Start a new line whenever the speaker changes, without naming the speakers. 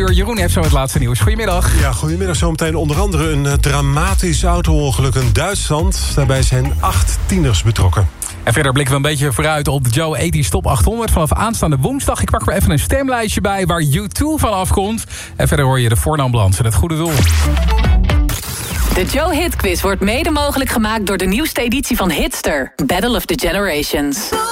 uur. Jeroen heeft zo het laatste nieuws. Goedemiddag.
Ja, goedemiddag. Zometeen onder andere een dramatisch auto-ongeluk in Duitsland. Daarbij zijn 8 tieners betrokken.
En verder blikken we een beetje vooruit op de Joe 80's Top 800 vanaf aanstaande woensdag. Ik pak er even een stemlijstje bij waar U2 van afkomt. En verder hoor je de voornaambulance en het goede doel.
De Joe Hit Quiz wordt mede mogelijk gemaakt door de nieuwste editie van Hitster, Battle of the Generations.